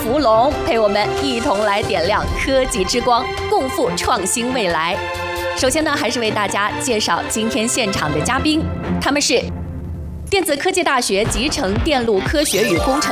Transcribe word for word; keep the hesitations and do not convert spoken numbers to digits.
福龙，陪我们一同来点亮科技之光，共赴创新未来。首先呢，还是为大家介绍今天现场的嘉宾，他们是电子科技大学集成电路科学与工程